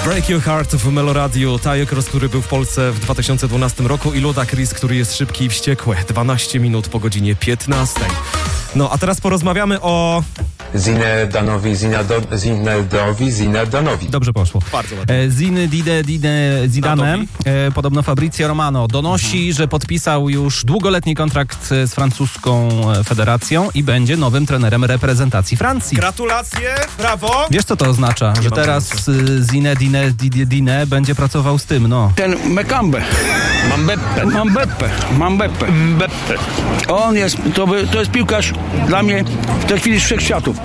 Break Your Heart w Meloradiu. Tayo Kross, który był w Polsce w 2012 roku i Ludacris, który jest szybki i wściekły. 12 minut po godzinie 15. No, a teraz porozmawiamy o... Zinedanowi. Dobrze poszło. Bardzo ładnie. Zidane. Podobno Fabrizio Romano donosi, że podpisał już długoletni kontrakt z francuską federacją i będzie nowym trenerem reprezentacji Francji. Gratulacje, brawo! Wiesz, co to oznacza? Że teraz Zinedine będzie pracował z tym, no. Ten Mekambe. Mbappé. On jest, to jest piłkarz dla mnie w tej chwili z wszechświatów.